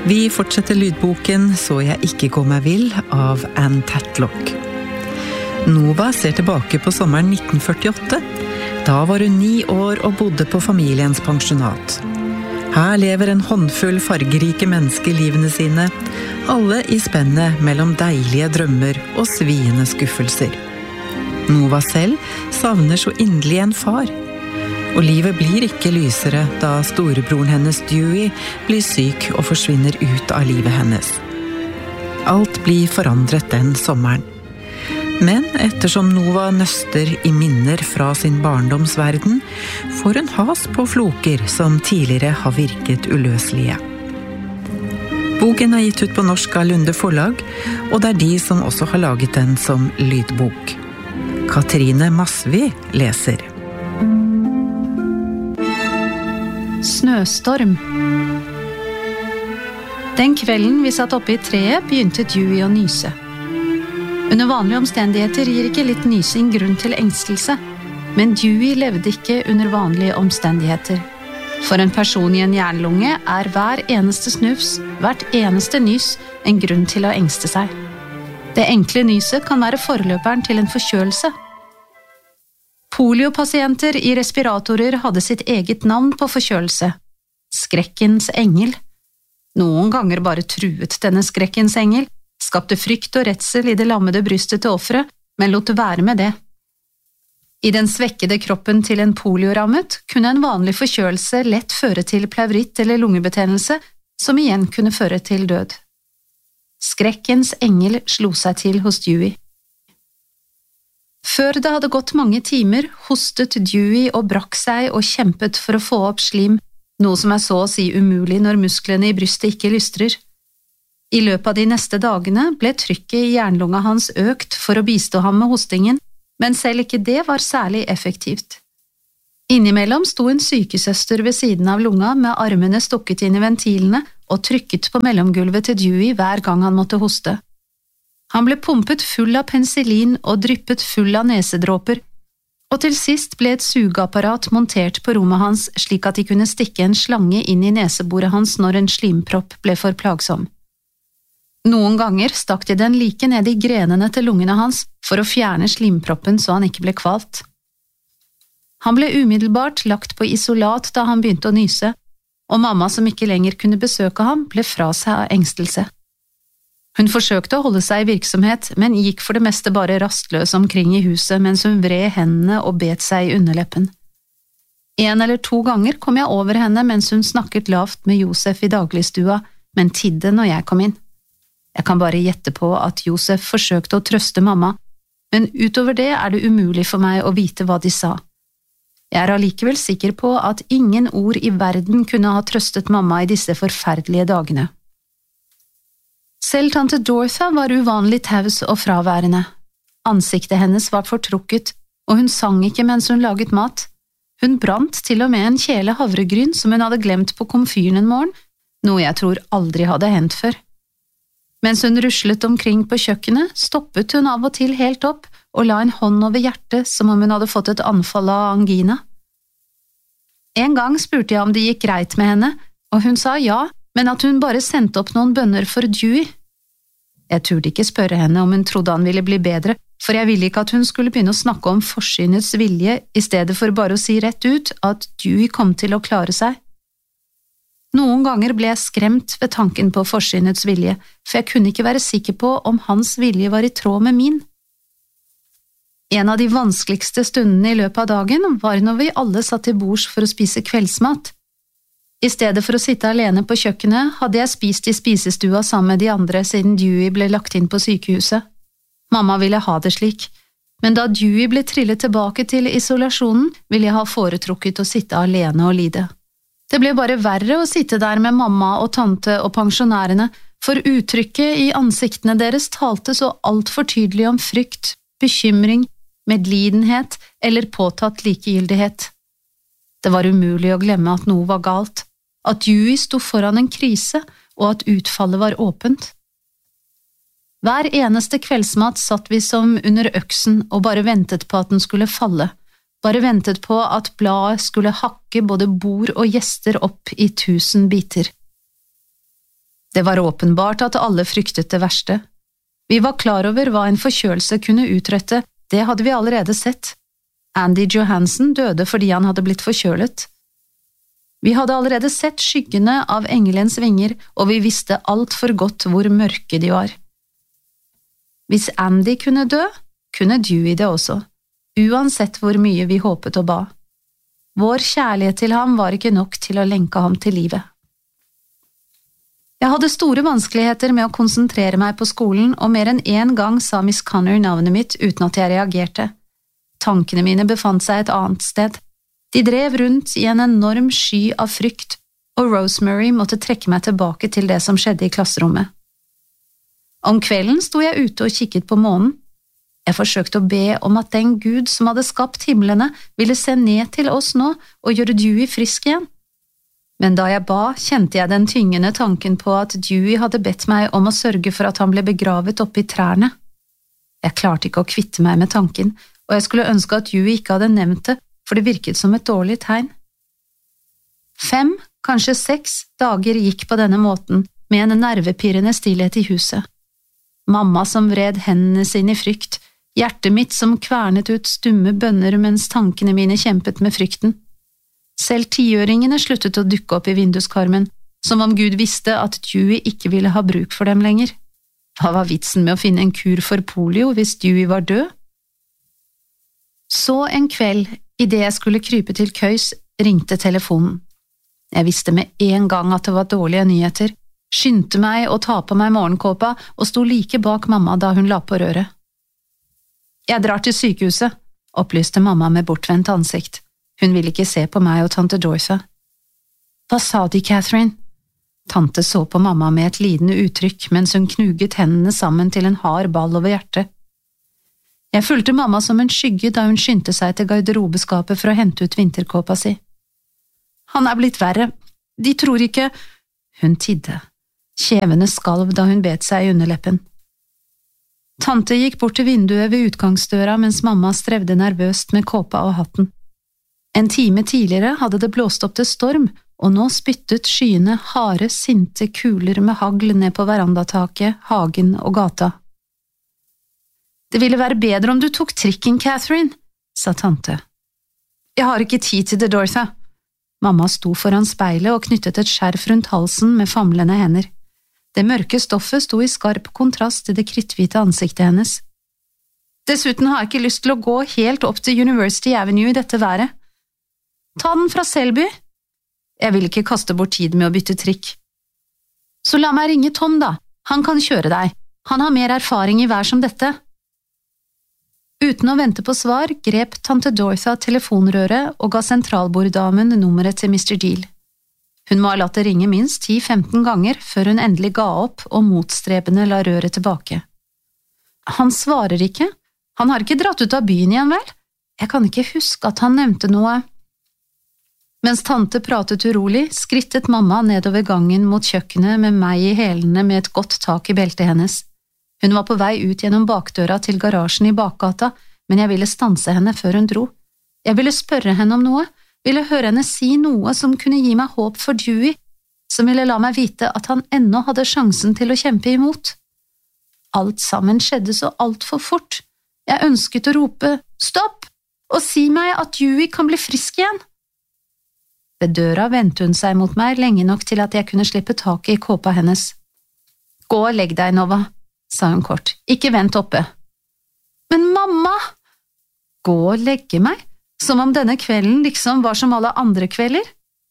Vi fortsetter lydboken «Så jeg ikke går meg vill» av Anne Tatlock. Nova ser tilbake på sommeren 1948. Da var hun 9 år og bodde på familiens pensjonat. Her lever en håndfull fargerike mennesker livene sine, alle i spennet mellom deilige drømmer og sviende skuffelser. Nova selv savner så inderlig en far. Og livet blir ikke lysere da storebroren hennes Dewey blir syk og forsvinner ut av livet hennes. Alt blir forandret den sommeren. Men ettersom Nova nøster i minner fra sin barndomsverden, får hun has på floker som tidligere har virket uløselige. Boken er gitt ut på norsk av Lunde Forlag, og det er de som også har laget den som lydbok. Katrine Masvi leser. Snøstorm. Den kvelden vi satt oppe i treet, begynte Dewey å nyse. Under vanlige omstendigheter gir ikke litt nysing grunn til engstelse, men Dewey levde ikke under vanlige omstendigheter. For en person i en jernlunge er hver eneste snufs, hvert eneste nys, en grunn til å engste seg. Det enkle nyset kan være forløperen til en forkjølelse. Poliopasienter i respiratorer hadde sitt eget navn på forkjølelse. Skrekkens engel. Noen ganger bare truet denne skrekkens engel, skapte frykt og redsel i det lammede brystet til offeret, men lot det være med det. I den svekkede kroppen til en poliorammet kunne en vanlig forkjølelse lett føre til pleuritt eller lungebetennelse, som igjen kunne føre til død. Skrekkens engel slo seg til hos Dewey. Før det hadde gått mange timer, hostet Dewey og brakk seg og kjempet for å få opp slim, noe som er så å si umulig når musklene i brystet ikke lystrer. I løpet av de neste dagene ble trykket i jernlunga hans økt for å bistå ham med hostingen, men selv ikke det var særlig effektivt. Innimellom sto en sykesøster ved siden av lunga med armene stukket inn i ventilene og trykket på mellomgulvet til Dewey hver gang han måtte hoste. Han ble pumpet full av penicillin og dryppet full av nesedråper, og til sist ble et sugeapparat montert på rommet hans slik at de kunne stikke en slange inn i neseboret hans når en slimpropp ble for plagsom. Noen ganger stakk de den like ned i grenene til lungene hans for å fjerne slimproppen så han ikke ble kvalt. Han ble umiddelbart lagt på isolat da han begynte å nyse, og mamma som ikke lenger kunne besøke ham ble fra seg av engstelse. Hun forsøkte å holde seg i virksomhet, men gikk for det meste bare rastløs omkring i huset mens hun vred hendene og bet seg i underleppen. 1 eller 2 ganger kom jeg over henne mens hun snakket lavt med Josef i dagligstua, men tidde når jeg kom inn. Jeg kan bare gjette på at Josef forsøkte å trøste mamma, men utover det er det umulig for meg å vite hva de sa. Jeg er allikevel sikker på at ingen ord i verden kunne ha trøstet mamma i disse forferdelige dagene. Selv tante Dorotha var uvanlig taus og fraværende. Ansiktet hennes var fortrukket, og hun sang ikke mens hun laget mat. Hun brant til og med en kjele havregryn som hun hadde glemt på komfyren en morgen, noe jeg tror aldri hadde hendt før. Mens hun ruslet omkring på kjøkkenet, stoppet hun av og til helt opp og la en hånd over hjertet som om hun hadde fått et anfall av angina. En gang spurte jeg om det gikk greit med henne, og hun sa ja, men at hun bare sendte opp noen bønner for Dewey. Jeg turde ikke spørre henne om hun trodde han ville bli bedre, for jeg ville ikke at hun skulle begynne å snakke om forsynets vilje i stedet for bare å si rett ut at Dewey kom til å klare seg. Noen ganger ble jeg skremt ved tanken på forsynets vilje, for jeg kunne ikke være sikker på om hans vilje var i tråd med min. En av de vanskeligste stundene i løpet av dagen var når vi alle satt til bords for å spise kveldsmat. I stedet for å sitte alene på kjøkkenet, hadde jeg spist i spisestua sammen med de andre siden Dewey ble lagt inn på sykehuset. Mamma ville ha det slik, men da Dewey ble trillet tilbake til isolasjonen, ville jeg ha foretrukket å sitte alene og lide. Det ble bare verre å sitte der med mamma og tante og pensjonærene, for uttrykket i ansiktene deres talte så alt for tydelig om frykt, bekymring, medlidenhet eller påtatt likegyldighet. Det var umulig å glemme at noe var galt, at Dewey sto foran en krise, og at utfallet var åpent. Hver eneste kveldsmat satt vi som under øksen og bare ventet på at den skulle falle, bare ventet på at bladet skulle hakke både bord og gjester opp i 1000 biter. Det var åpenbart at alle fryktet det verste. Vi var klar over hva en forkjølelse kunne utrette, det hadde vi allerede sett. Andy Johansen døde fordi han hadde blitt forkjølet. Vi hadde allerede sett skyggene av engelens vinger, og vi visste alt for godt hvor mørke de var. Hvis Andy kunne dø, kunne Dewey det også, uansett hvor mye vi håpet og ba. Vår kjærlighet til ham var ikke nok til å lenke ham til livet. Jeg hadde store vanskeligheter med å konsentrere meg på skolen, og mer enn en gang sa Miss Connor navnet mitt uten at jeg reagerte. Tankene mine befant seg et annet sted. De drev rundt i en enorm sky av frykt, og Rosemary måtte trekke meg tilbake til det som skjedde i klasserommet. Om kvelden sto jeg ute og kikket på månen. Jeg forsøkte å be om at den Gud som hadde skapt himlene, ville se ned til oss nå og gjøre Dewey frisk igjen. Men da jeg ba, kjente jeg den tyngende tanken på at Dewey hadde bedt meg om å sørge for at han ble begravet oppe i trærne. Jeg klarte ikke å kvitte meg med tanken, og jeg skulle ønske at Dewey ikke hadde nevnt det, for det virket som et dårlig tegn. 5, kanskje 6 dager gikk på denne måten, med en nervepirrende stillhet i huset. Mamma som vred hendene sine i frykt, hjertet mitt som kvernet ut stumme bønner mens tankene mine kjempet med frykten. Selv 10-åringene sluttet å dukke opp i vinduskarmen, som om Gud visste at Dewey ikke ville ha bruk for dem lenger. Hva var vitsen med å finne en kur for polio hvis Dewey var død? Så en kveld, i det jeg skulle krype til køys, ringte telefonen. Jeg visste med en gang at det var dårlige nyheter, skyndte meg å ta på meg morgenkåpa og sto like bak mamma da hun la på røret. Jeg drar til sykehuset, opplyste mamma med bortvendt ansikt. Hun ville ikke se på meg og tante Dorothy. Hva sa de, Catherine? Tante så på mamma med et lidende uttrykk mens hun knuget hendene sammen til en hard ball over hjertet. Jeg fulgte mamma som en skygge da hun skyndte seg til garderobeskapet for å hente ut vinterkåpa si. Han er blitt verre. De tror ikke… Hun tidde. Kjevene skalv da hun bet seg i underleppen. Tante gikk bort til vinduet ved utgangsdøra mens mamma strevde nervøst med kåpa og hatten. En time tidligere hadde det blåst opp til storm, og nå spyttet skyene harde, sinte kuler med hagl ned på verandataket, hagen og gata. Det ville være bedre om du tok trikken, Catherine, sa tante. Jeg har ikke tid til det, Dorothy. Mamma sto foran speilet og knyttet et skjerf rundt halsen med famlende hender. Det mørke stoffet sto i skarp kontrast til det kritthvite ansiktet hennes. Dessuten har jeg ikke lyst til å gå helt opp til University Avenue i dette været. Ta den fra Selby. Jeg vil ikke kaste bort tid med å bytte trikk. Så la meg ringe Tom da, han kan kjøre deg. Han har mer erfaring i vær som dette. Uten å vente på svar, grep tante Dorothy telefonrøret og ga sentralborddamen nummeret til Mr. Deal. Hun må ha latt det ringe minst 10-15 ganger før hun endelig ga opp og motstrebende la røret tilbake. Han svarer ikke. Han har ikke dratt ut av byen igjen, vel? Jeg kan ikke huske at han nevnte noe. Mens tante pratet urolig, skrittet mamma nedover gangen mot kjøkkenet med meg i hælene med et godt tak i beltet hennes. Hun var på vei ut gjennom bakdøra til garasjen i bakgata, men jeg ville stanse henne før hun dro. Jeg ville spørre henne om noe, ville høre henne si noe som kunne gi meg håp for Dewey, som ville la meg vite at han ennå hadde sjansen til å kjempe imot. Alt sammen skjedde så alt for fort. Jeg ønsket å rope «Stopp!» og si meg at Dewey kan bli frisk igjen. Ved døra vendte hun seg mot meg lenge nok til at jeg kunne slippe taket i kåpa hennes. «Gå og legg deg, Nova», sa hun kort. «Ikke vent oppe.» «Men mamma!» «Gå og legge meg? Som om denne kvelden liksom var som alle andre kvelder?»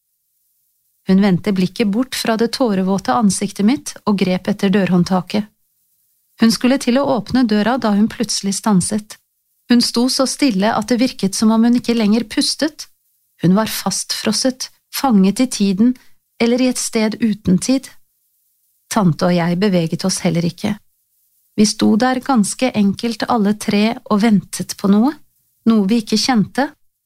Hun vendte blikket bort fra det tårevåte ansiktet mitt og grep etter dørhåndtaket. Hun skulle til å åpne døra da hun plutselig stanset. Hun sto så stille at det virket som om hun ikke lenger pustet. Hun var fastfrosset, fanget i tiden, eller i et sted uten tid. Tante og jeg beveget oss heller ikke. Vi sto der ganske enkelt alle tre og ventet på noe vi ikke kjente.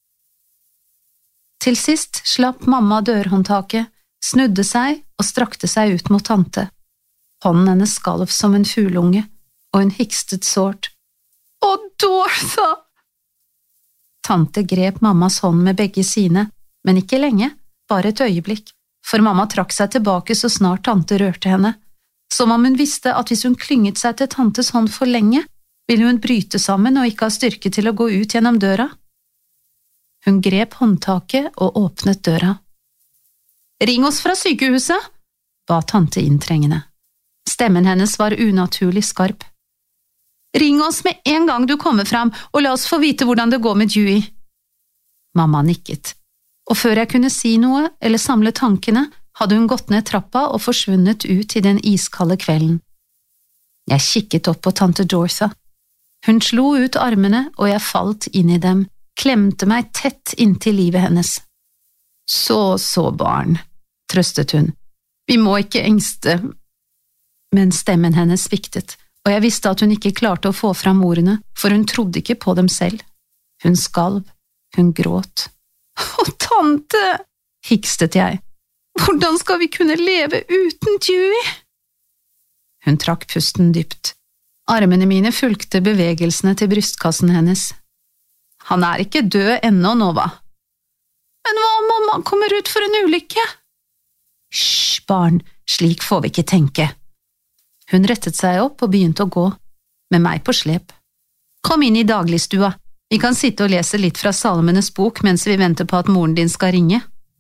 Til sist slapp mamma dørhåndtaket, snudde seg og strakte seg ut mot tante. Hånden hennes skalv som en fuglunge, og hun hikstet sårt. «Å, Dorothy!» Tante grep mammas hånd med begge sine, men ikke lenge, bare et øyeblikk, for mamma trakk seg tilbake så snart tante rørte henne. som om hun visste at hvis hun klynget seg til tantes hånd for lenge, ville hun bryte sammen og ikke ha styrke til å gå ut gjennom døra. Hun grep håndtaket og åpnet døra. «Ring oss fra sykehuset!» ba tante inntrengende. Stemmen hennes var unaturlig skarp. «Ring oss med en gang du kommer fram, og la oss få vite hvordan det går med Dewey!» Mamma nikket, og før jeg kunne si noe eller samle tankene, hadde hun gått ned trappa og forsvunnet ut i den iskalde kvelden. Jeg kikket opp på tante Dorotha. Hun slo ut armene, og jeg falt inn i dem, klemte meg tett inntil livet hennes. Så, barn, trøstet hun. Vi må ikke engste. Men stemmen hennes sviktet, og jeg visste at hun ikke klarte å få fram ordene, for hun trodde ikke på dem selv. Hun skalv, hun gråt. «Å, tante!» hikstet jeg. «Hvordan skal vi kunne leve uten Dewey?» Hun trakk pusten dypt. Armene mine fulgte bevegelsene til brystkassen hennes. «Han er ikke død ennå, Nova.» «Men hva om mamma kommer ut for en ulykke?» «Hysj, barn, slik får vi ikke tenke.» Hun rettet seg opp og begynte å gå, med meg på slep. «Kom inn i dagligstua. Vi kan sitte og lese litt fra Salmenes bok mens vi venter på at moren din skal ringe.»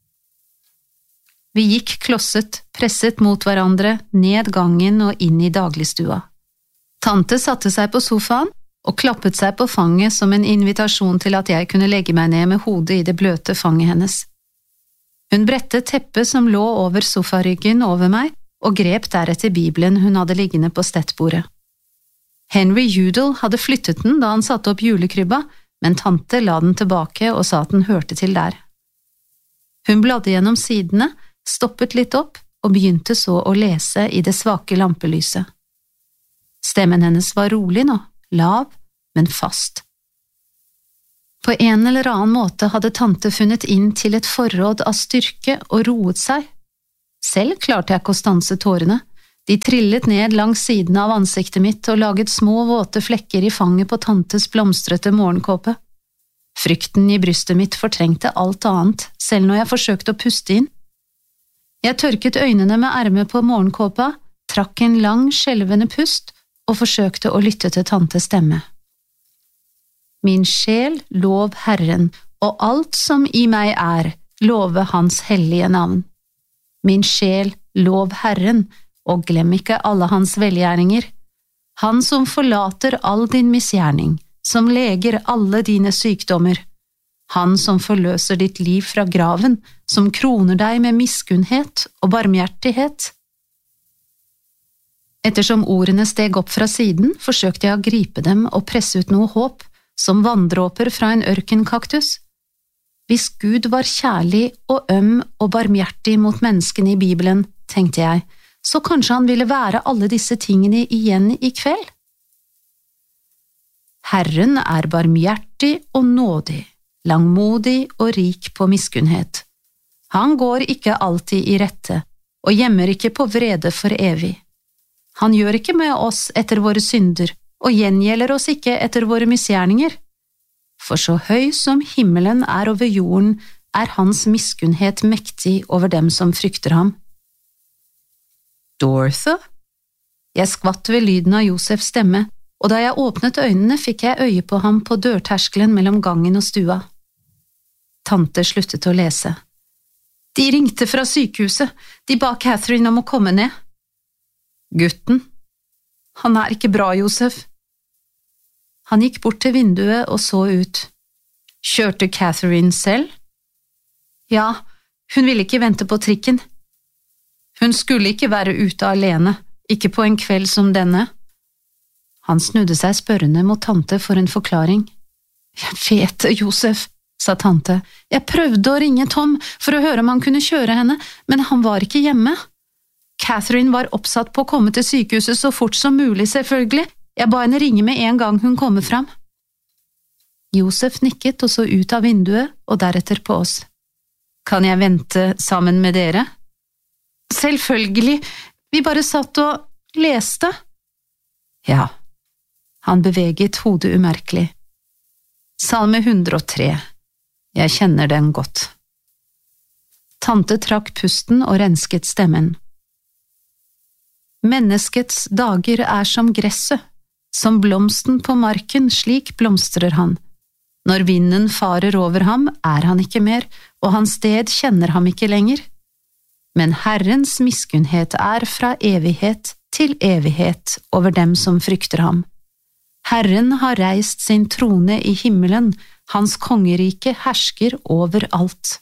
Vi gikk klosset, presset mot hverandre, ned gangen og inn i dagligstua. Tante satte seg på sofaen og klappet seg på fanget som en invitasjon til at jeg kunne legge meg ned med hodet i det bløte fanget hennes. Hun brettet teppet som lå over sofaryggen over meg, og grep deretter Bibelen hun hadde liggende på stettbordet. Henry Udall hadde flyttet den da han satte opp julekrybba, men tante la den tilbake og sa at den hørte til der. Hun bladde gjennom sidene, stoppet litt opp og begynte så å lese i det svake lampelyset. Stemmen hennes var rolig nå, lav, men fast. På en eller annen måte hadde tante funnet inn til et forråd av styrke og roet seg. Selv klarte jeg ikke å stanse tårene. De trillet ned langs siden av ansiktet mitt og laget små våte flekker i fanget på tantes blomstrete morgenkåpe. Frykten i brystet mitt fortrengte alt annet, selv når jeg forsøkte å puste inn. Jeg tørket øynene med ermet på morgenkåpa, trakk en lang, skjelvende pust og forsøkte å lytte til tantes stemme. Min sjel lov Herren, og alt som i meg er, love hans hellige navn. Min sjel lov Herren, og glem ikke alle hans velgjerninger. Han som forlater all din misgjerning, som leger alle dine sykdommer. Han som forløser ditt liv fra graven, som kroner deg med miskunnhet og barmhjertighet. Ettersom ordene steg opp fra siden, forsøkte jeg å gripe dem og presse ut noe håp, som vanndråper fra en ørkenkaktus. Hvis Gud var kjærlig og øm og barmhjertig mot menneskene i Bibelen, tenkte jeg, så kanskje han ville være alle disse tingene igjen i kveld. Herren er barmhjertig og nådig, langmodig og rik på miskunnhet. Han går ikke alltid i rette, og gjemmer ikke på vrede for evig. Han gjør ikke med oss etter våre synder, og gjengjelder oss ikke etter våre misgjerninger. For så høy som himmelen er over jorden, er hans miskunnhet mektig over dem som frykter ham. Dorotha? Jeg skvatt ved lyden av Josefs stemme, og da jeg åpnet øynene fikk jeg øye på ham på dørterskelen mellom gangen og stua. Tante sluttet å lese. De ringte fra sykehuset, de ba Catherine om å komme ned. Gutten? Han er ikke bra, Josef. Han gikk bort til vinduet og så ut. Kjørte Catherine selv? Ja, hun ville ikke vente på trikken. Hun skulle ikke være ute alene, ikke på en kveld som denne. Han snudde seg spørrende mot tante for en forklaring. Jeg vet det, Josef, sa tante. Jeg prøvde å ringe Tom for å høre om han kunne kjøre henne, men han var ikke hjemme. Catherine var oppsatt på å komme til sykehuset så fort som mulig, selvfølgelig. Jeg ba henne ringe med en gang hun kommer fram. Josef nikket og så ut av vinduet og deretter på oss. Kan jeg vente sammen med dere? Selvfølgelig, vi bare satt og leste. Ja, han beveget hodet umerkelig. Salme 103, jeg kjenner den godt. Tante trakk pusten og rensket stemmen. Menneskets dager som gresset, som blomsten på marken, slik blomstrer han. Når vinden farer over ham, han ikke mer, og hans sted kjenner ham ikke lenger. Men Herrens miskunnhet fra evighet til evighet over dem som frykter ham. Herren har reist sin trone i himmelen, hans kongerike hersker over alt.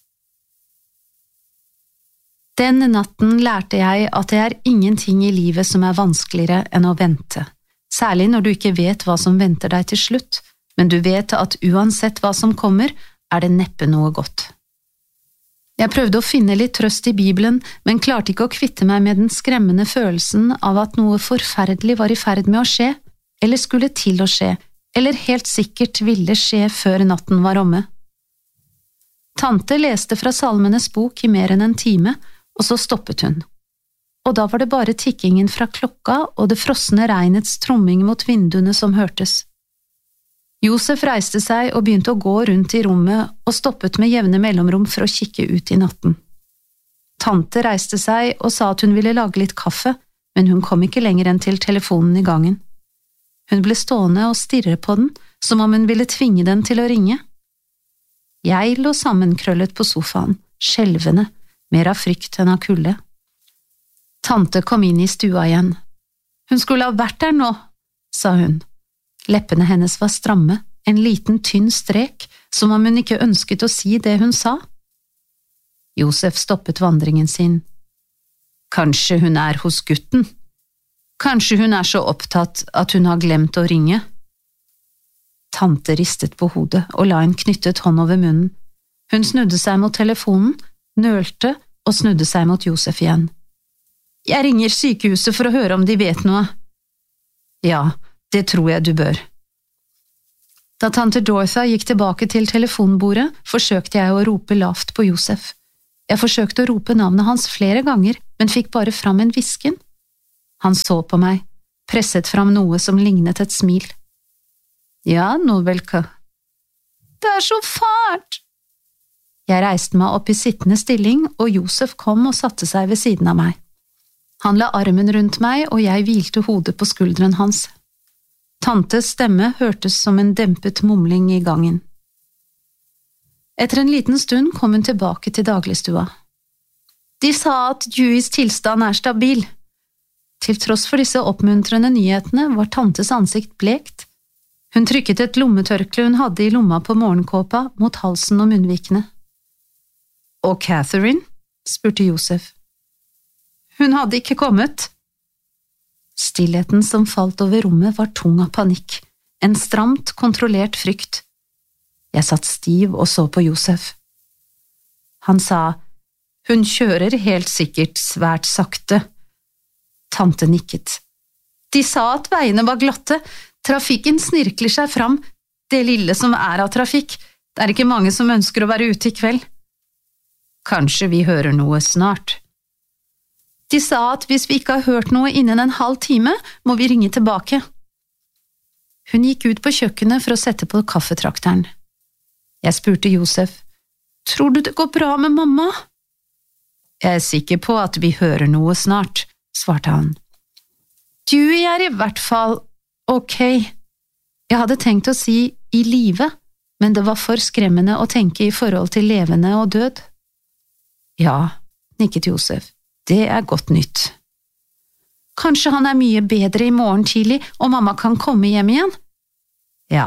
Den natten lærte jeg at det ingenting i livet som vanskeligere enn å vente, særlig når du ikke vet hva som venter deg til slutt, men du vet at uansett hva som kommer, det neppe noe godt. Jeg prøvde å finne litt trøst i Bibelen, men klarte ikke å kvitte meg med den skremmende følelsen av at noe forferdelig var i ferd med å skje, eller skulle til å skje, eller helt sikkert ville skje før natten var omme. Tante leste fra Salmenes bok i mer enn en time, og så stoppet hun. Og da var det bare tikkingen fra klokka og det frosne regnets tromming mot vinduene som hørtes. Josef reiste seg og begynte å gå rundt i rommet og stoppet med jevne mellomrom for å kikke ut i natten. Tante reiste seg og sa at hun ville lage litt kaffe, men hun kom ikke lenger enn til telefonen i gangen. Hun ble stående og stirre på den, som om hun ville tvinge den til å ringe. Jeg lå sammenkrøllet på sofaen, skjelvende, mer av frykt enn av kulde. Tante kom inn i stua igjen. Hun skulle ha vært der nå, sa hun. Leppene hennes var stramme, en liten tynn strek, som om hun ikke ønsket å si det hun sa. Josef stoppet vandringen sin. Kanskje hun hos gutten? Kanskje hun så opptatt at hun har glemt å ringe? Tante ristet på hodet og la en knyttet hånd over munnen. Hun snudde seg mot telefonen, nølte og snudde seg mot Josef igjen. Jeg ringer sykehuset for å høre om de vet noe. Ja, det tror jeg du bør. Da tante Dorotha gikk tilbake til telefonbordet, forsøkte jeg å rope lavt på Josef. Jeg forsøkte å rope navnet hans flere ganger, men fikk bare fram en hvisken. Han så på meg, presset fram noe som lignet et smil. Ja, Novelka. Det så fælt! Jeg reiste meg opp i sittende stilling, og Josef kom og satte seg ved siden av meg. Han la armen rundt meg, og jeg hvilte hodet på skulderen hans. Tantes stemme hørtes som en dempet mumling i gangen. Etter en liten stund kom hun tilbake til dagligstua. De sa at Dewey's tilstand stabil. Til tross for disse oppmuntrende nyhetene var tantes ansikt blekt. Hun trykket et lommetørkle hun hadde i lomma på morgenkåpa mot halsen og munnvikene. Og Catherine? Spurte Josef. Hun hadde ikke kommet. Stillheten som falt over rommet var tung av panikk, en stramt kontrollert frykt. Jeg satt stiv og så på Josef. Han sa, hun kjører helt sikkert svært sakte. Tante nikket. De sa at veiene var glatte, trafikken snirkler seg fram, det lille som av trafikk, det ikke mange som ønsker å være ute i kveld. Kanskje vi hører noe snart. De sa at hvis vi ikke har hørt noe innen en halv time, må vi ringe tilbake. Hun gikk ut på kjøkkenet for å sette på kaffetrakteren. Jeg spurte Josef, tror du det går bra med mamma? Jeg sikker på at vi hører noe snart, svarte han. Dewey i hvert fall ok. Jeg hadde tenkt å si i live, men det var for skremmende å tenke i forhold til levende og død. Ja, nikket Josef. Det godt nytt. Kanskje han mye bedre i morgen tidlig, og mamma kan komme hjem igjen? Ja.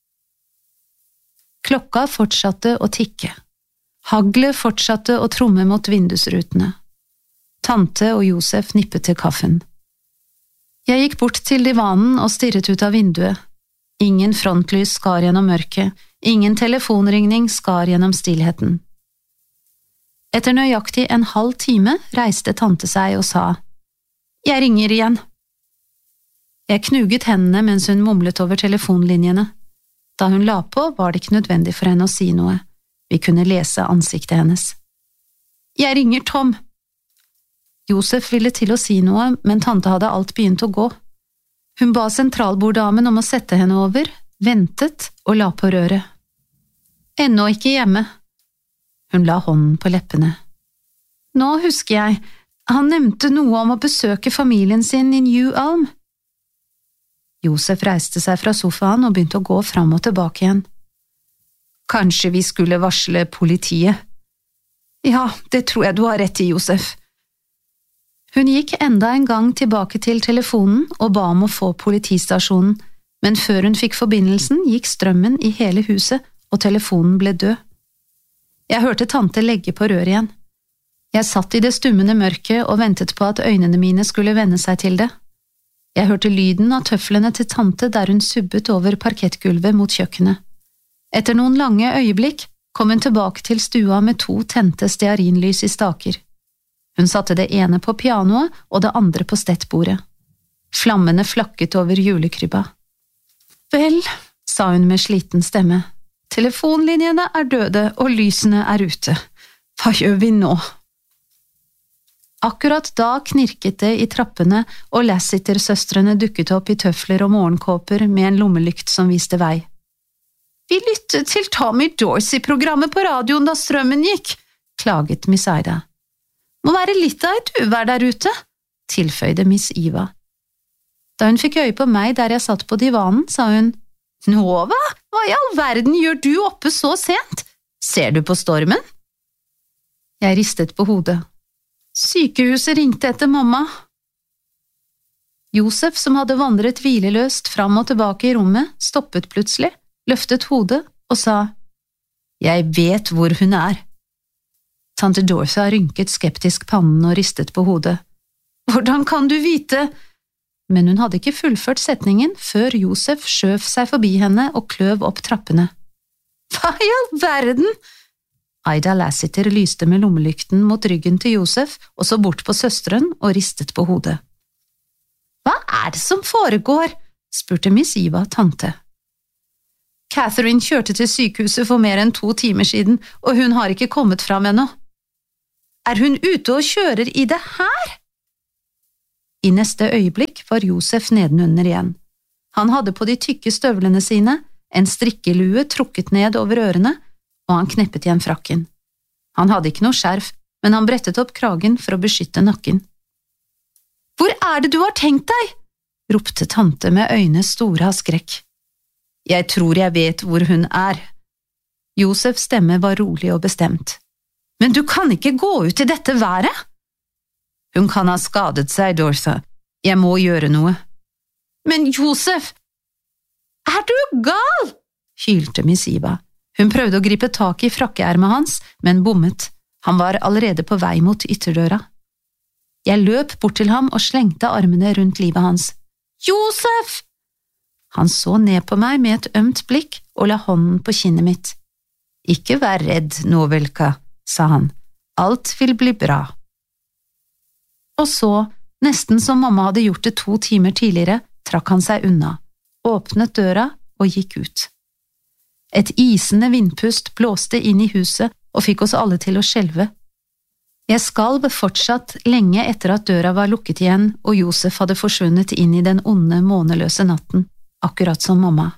Klokka fortsatte å tikke. Haglet fortsatte å tromme mot vindusrutene. Tante og Josef nippet til kaffen. Jeg gikk bort til divanen og stirret ut av vinduet. Ingen frontlys skar gjennom mørket, ingen telefonringning skar gjennom stillheten. Etter nøyaktig en halv time reiste tante seg og sa, «Jeg ringer igjen.» Jeg knuget hendene mens hun mumlet over telefonlinjene. Da hun la på, var det ikke nødvendig for henne å si noe. Vi kunne lese ansiktet hennes. «Jeg ringer Tom.» Josef ville til å si noe, men tante hadde alt begynt å gå. Hun ba sentralborddamen om å sette henne over, ventet og la på røret. «Ennå ikke hjemme.» Hun la hånden på leppene. «Nå husker jeg, Han nevnte noe om å besøke familien sin i New Ulm. Josef reiste seg fra sofaen og begynte å gå fram og tilbake igjen. Kanskje vi skulle varsle politiet? Ja, det tror jeg du har rett i, Josef. Hun gikk enda en gang tilbake til telefonen og ba om å få politistasjonen, men før hun fikk forbindelsen gikk strømmen i hele huset, og telefonen ble død. Jeg hørte tante legge på røret igjen. Jeg satt i det stummende mørket og ventet på at øynene mine skulle venne seg til det. Jeg hørte lyden av tøflene til tante der hun subbet over parkettgulvet mot kjøkkenet. Etter noen lange øyeblikk kom hun tilbake til stua med 2 tente stearinlys i staker. Hun satte det ene på pianoet og det andre på stettbordet. Flammene flakket over julekrybba. Vel, sa hun med sliten stemme, telefonlinjene er døde og lysene er ute. Hva gjør vi nå? Akkurat da knirket det i trappene, og Lassiter-søstrene dukket opp i tøfler og morgenkåper med en lommelykt som viste vei. Vi lyttet til Tommy Dorsey-programmet på radioen da strømmen gikk, klaget Miss Ida. Må være litt av et uvær der ute, tilføyde Miss Eva. Da hun fikk øye på meg der jeg satt på divanen, sa hun, Nova, hva i all verden gjør du oppe så sent? Ser du på stormen? Jeg ristet på hodet. Sykehuset ringte etter mamma. Josef, som hadde vandret hvileløst fram og tilbake i rommet, stoppet plutselig, løftet hodet og sa, Jeg vet hvor hun er. Tante Dorothy rynket skeptisk pannen og ristet på hodet. Hvordan kan du vite? Men hun hadde ikke fullført setningen før Josef skjøv seg forbi henne og kløv opp trappene. Hva i all verden? Ida Lassiter lyste med lommelykten mot ryggen til Josef og så bort på søsteren og ristet på hodet. Hva er det som foregår? Spurte Miss Eva tante. Catherine kjørte til sykehuset for mer enn 2 timer siden, og hun har ikke kommet fram ennå. Er hun ute og kjører i det her? I neste øyeblikk var Josef nedenunder igjen. Han hadde på de tykke støvlene sine, en strikkelue trukket ned over ørene, og han kneppet igjen frakken. Han hadde ikke noe skjerf, men han brettet opp kragen for å beskytte nakken. Hvor er det du har tenkt deg? Ropte tante med øyne store av skrekk. Jeg tror jeg vet hvor hun er. Josefs stemme var rolig og bestemt. Men du kan ikke gå ut i dette været? Hun kan ha skadet seg, Dorothy. Jeg må gjøre noe. Men Josef, er du gal? Hylte Miss Eva. Hun prøvde å gripe tak i frakkeermet hans, men bommet. Han var allerede på vei mot ytterdøra. Jeg løp bort til ham og slengte armene rundt livet hans. Josef! Han så ned på meg med et ømt blikk og la hånden på kinnet mitt. Ikke vær redd, Novelka, sa han. Alt vil bli bra. Og så, nesten som mamma hadde gjort det 2 timer tidligere, trakk han seg unna, åpnet døra og gikk ut. Et isende vindpust blåste inn i huset og fikk oss alle til å skjelve. Jeg skalv fortsatt lenge etter at døra var lukket igjen og Josef hadde forsvunnet inn i den onde, måneløse natten, akkurat som mamma.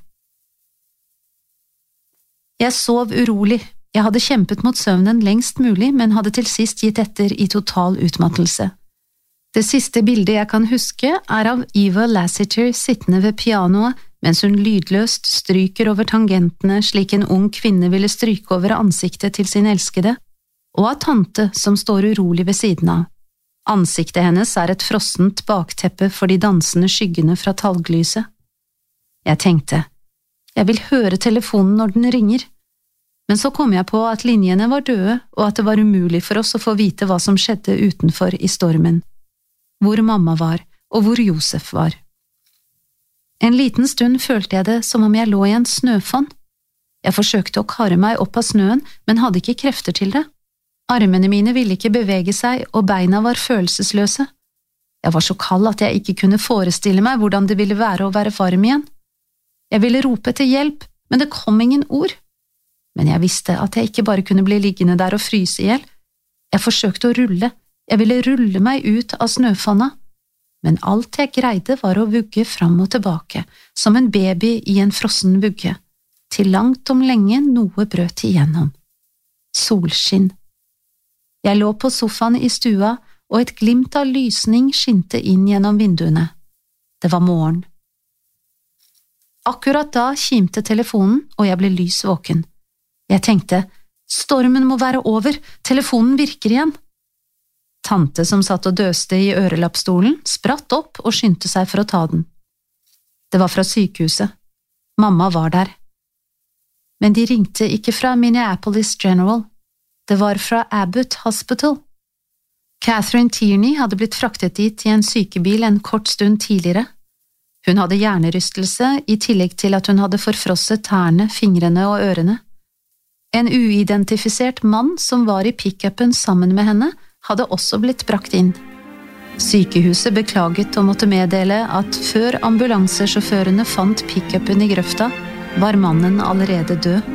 Jeg sov urolig. Jeg hadde kjempet mot søvnen lengst mulig, men hadde til sist gitt etter i total utmattelse. Det siste bildet jeg kan huske er av Eva Lassiter sittende ved pianoet mens hun lydløst stryker over tangentene slik en ung kvinne ville stryke over ansiktet til sin elskede, og av tante som står urolig ved siden av. Ansiktet hennes er et frossent bakteppe for de dansende skyggene fra talglyset. Jeg tenkte, jeg vil høre telefonen når den ringer, men så kom jeg på at linjene var døde og at det var umulig for oss å få vite hva som skjedde utenfor i stormen, hvor mamma var og hvor Josef var. En liten stund følte jeg det som om jeg lå i en snøfonn. Jeg forsøkte å kare meg opp av snøen, men hadde ikke krefter til det. Armene mine ville ikke bevege seg, og beina var følelsesløse. Jeg var så kald at jeg ikke kunne forestille meg hvordan det ville være å være varm igjen. Jeg ville rope etter hjelp, men det kom ingen ord. Men jeg visste at jeg ikke bare kunne bli liggende der og fryse ihjel. Jeg forsøkte å rulle. Jeg ville rulle meg ut av snøfonna. Men alt jeg greide var å vugge fram og tilbake, som en baby i en frossen vugge, til langt om lenge noe brøt igjennom. Solskinn. Jeg lå på sofaen i stua og et glimt av lysning skinte inn gjennom vinduene. Det var morgen. Akkurat da kimte telefonen, og jeg ble lys våken. Jeg tenkte, stormen må være over, telefonen virker igjen. Tante som satt og døste i ørelappstolen, spratt opp og skyndte seg for å ta den. Det var fra sykehuset. Mamma var der. Men de ringte ikke fra Minneapolis General. Det var fra Abbott Hospital. Catherine Tierney hadde blitt fraktet dit i en sykebil en kort stund tidligere. Hun hadde hjernerystelse i tillegg til at hun hadde forfrosset tærne, fingrene og ørene. En uidentifisert mann som var i pick-upen sammen med henne, hadde også blitt brakt inn. Sykehuset beklaget og måtte meddele at før ambulansesjåførene fant pick-upen i grøfta, var mannen allerede død.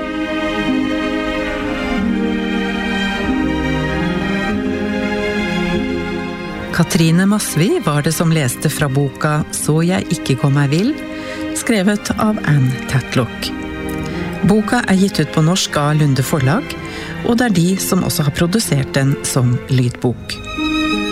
Katrine Masvi var det som leste fra boka «Så jeg ikke kom meg vill», skrevet av Anne Tatlock. Boka er gitt ut på norsk av Lunde Forlag, og det er de som også har produsert den som lydbok.